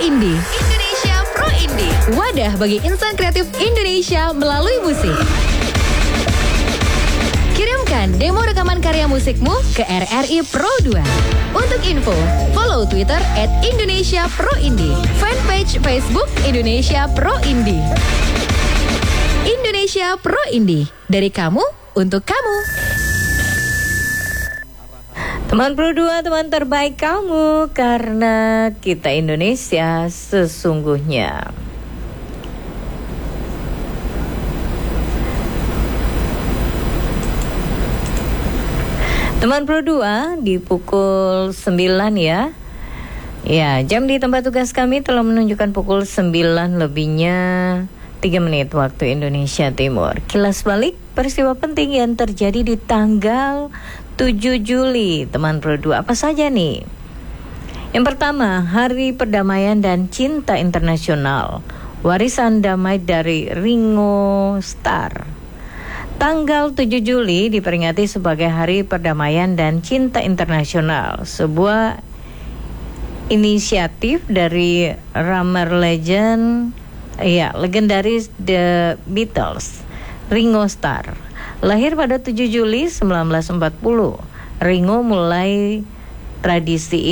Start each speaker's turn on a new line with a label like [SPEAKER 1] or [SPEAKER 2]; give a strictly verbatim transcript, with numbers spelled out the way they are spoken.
[SPEAKER 1] Indie. Indonesia Pro Indie. Wadah bagi insan kreatif Indonesia melalui musik. Kirimkan demo rekaman karya musikmu ke R R I Pro dua. Untuk info, follow Twitter at Indonesia Pro Indie. Fanpage Facebook Indonesia Pro Indie. Indonesia Pro Indie. Dari kamu, untuk kamu.
[SPEAKER 2] Teman Pro dua, teman terbaik kamu, karena kita Indonesia sesungguhnya. Teman Pro dua di pukul sembilan ya. Ya, jam di tempat tugas kami telah menunjukkan pukul sembilan lebihnya tiga menit waktu Indonesia Timur. Kilas balik peristiwa penting yang terjadi di tanggal tujuh Juli, teman Pro dua. Apa saja nih? Yang pertama, Hari Perdamaian dan Cinta Internasional. Warisan damai dari Ringo Starr. Tanggal tujuh Juli diperingati sebagai Hari Perdamaian dan Cinta Internasional, sebuah inisiatif dari drummer legend, ya, legendaris The Beatles, Ringo Starr. Lahir pada tujuh Juli seribu sembilan ratus empat puluh, Ringo mulai tradisi